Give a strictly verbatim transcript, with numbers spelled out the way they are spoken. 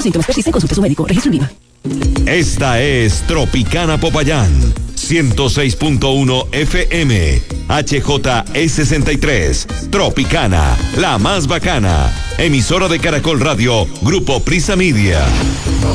síntomas persisten, consulte a su médico. Registro en IVA. Esta es Tropicana Popayán, ciento seis punto uno F M, H J E sesenta y tres, Tropicana, la más bacana, emisora de Caracol Radio, Grupo Prisa Media.